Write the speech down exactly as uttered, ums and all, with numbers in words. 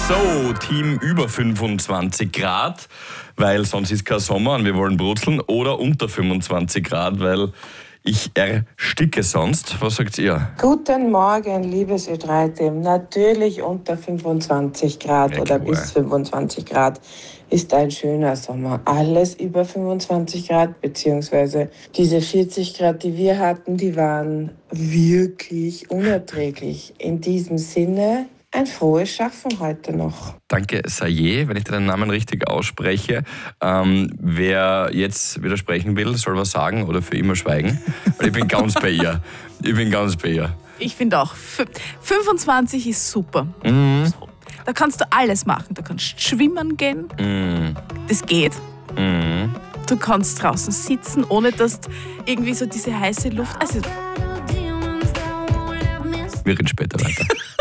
So, Team über fünfundzwanzig Grad, weil sonst ist kein Sommer und wir wollen brutzeln. Oder unter fünfundzwanzig Grad, weil ich ersticke sonst. Was sagt ihr? Guten Morgen, liebes Ö drei Team. Natürlich unter fünfundzwanzig Grad Ja, oder klar. bis fünfundzwanzig Grad ist ein schöner Sommer. Alles über fünfundzwanzig Grad, beziehungsweise diese vierzig Grad, die wir hatten, die waren wirklich unerträglich. In diesem Sinne, ein frohes Schaffen heute noch. Danke, Saye, wenn ich deinen Namen richtig ausspreche. Ähm, wer jetzt widersprechen will, soll was sagen oder für immer schweigen. Weil ich bin ganz bei ihr. Ich bin ganz bei ihr. Ich finde auch, fünfundzwanzig ist super. Mhm. So. Da kannst du alles machen. Du kannst schwimmen gehen. Mhm. Das geht. Mhm. Du kannst draußen sitzen, ohne dass irgendwie so diese heiße Luft... Also, Wir reden später weiter.